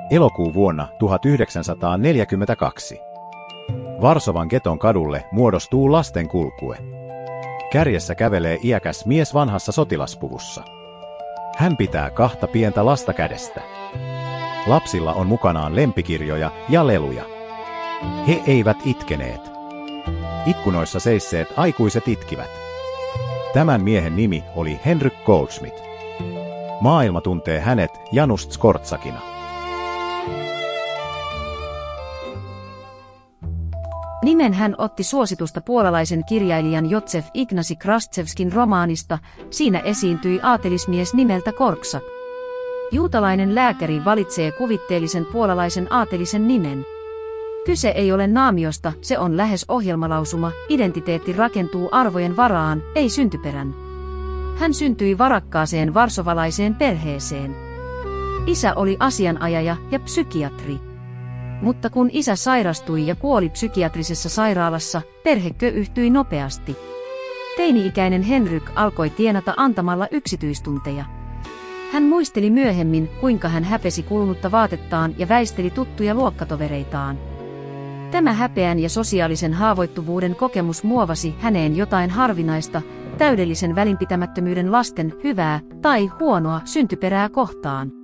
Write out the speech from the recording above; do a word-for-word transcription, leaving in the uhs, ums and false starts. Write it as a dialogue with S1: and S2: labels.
S1: Elokuu vuonna tuhatyhdeksänsataaneljäkymmentäkaksi. Varsovan geton kadulle muodostuu lasten kulkue. Kärjessä kävelee iäkäs mies vanhassa sotilaspuvussa. Hän pitää kahta pientä lasta kädestä. Lapsilla on mukanaan lempikirjoja ja leluja. He eivät itkeneet. Ikkunoissa seisseet aikuiset itkivät. Tämän miehen nimi oli Henryk Goldschmidt. Maailma tuntee hänet Janusz Korczakina.
S2: Nimen hän otti suositusta puolalaisen kirjailijan Józef Ignacy Kraszewskin romaanista. Siinä esiintyi aatelismies nimeltä Korczak. Juutalainen lääkäri valitsee kuvitteellisen puolalaisen aatelisen nimen. Kyse ei ole naamiosta, se on lähes ohjelmalausuma, identiteetti rakentuu arvojen varaan, ei syntyperän. Hän syntyi varakkaaseen varsovalaiseen perheeseen. Isä oli asianajaja ja psykiatri. Mutta kun isä sairastui ja kuoli psykiatrisessa sairaalassa, perhe köyhtyi nopeasti. Teini-ikäinen Henryk alkoi tienata antamalla yksityistunteja. Hän muisteli myöhemmin, kuinka hän häpesi kulunutta vaatettaan ja väisteli tuttuja luokkatovereitaan. Tämä häpeän ja sosiaalisen haavoittuvuuden kokemus muovasi häneen jotain harvinaista, täydellisen välinpitämättömyyden lasten hyvää tai huonoa syntyperää kohtaan.